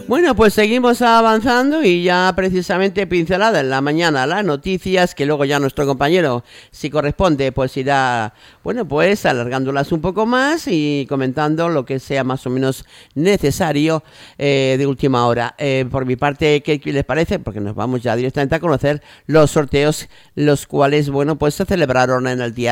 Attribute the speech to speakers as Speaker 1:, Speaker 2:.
Speaker 1: Bueno, pues seguimos avanzando y ya precisamente pincelada en la mañana las noticias, que luego ya nuestro compañero, si corresponde, pues irá, bueno, pues alargándolas un poco más y comentando lo que sea más o menos necesario de última hora. Por mi parte, ¿qué les parece? Porque nos vamos ya directamente a conocer los sorteos, los cuales, bueno, pues se celebraron en el día